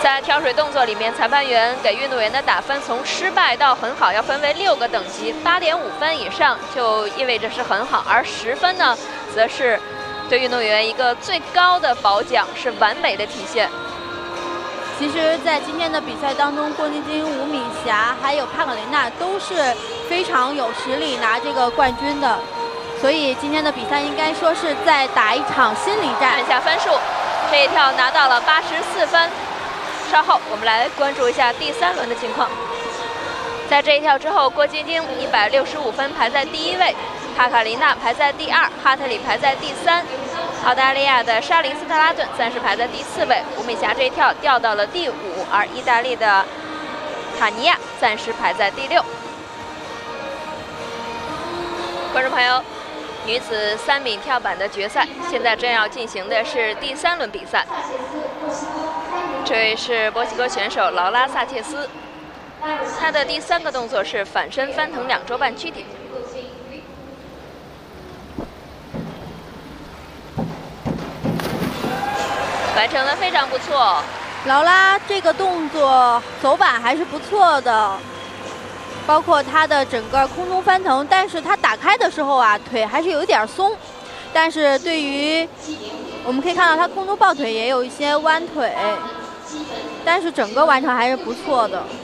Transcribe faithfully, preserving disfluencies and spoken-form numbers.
在跳水动作里面，裁判员给运动员的打分从失败到很好要分为六个等级，八点五分以上就意味着是很好，而十分呢，则是对运动员一个最高的褒奖，是完美的体现。 其实，在今天的比赛当中，郭晶晶、吴敏霞还有帕克雷娜都是非常有实力拿这个冠军的，所以今天的比赛应该说是在打一场心理战。 看一下分数，这一跳拿到了八十四分。稍后我们来关注一下第三轮的情况。在这一跳之后，郭晶晶一百六十五分排在第一位，帕卡琳娜排在第二，哈特里排在第三。澳大利亚的莎琳斯特拉顿暂时排在第四位，吴敏霞这一跳掉到了第五，而意大利的塔尼亚暂时排在第六。观众朋友，女子三米跳板的决赛现在正要进行的是第三轮比赛。这位是墨西哥选手劳拉·萨切斯，她的第三个动作是反身翻腾两周半躯体。完成的非常不错， 劳拉这个动作走板还是不错的，包括她的整个空中翻腾，但是她打开的时候啊，腿还是有一点松。但是对于我们可以看到，她空中抱腿也有一些弯腿，但是整个完成还是不错的。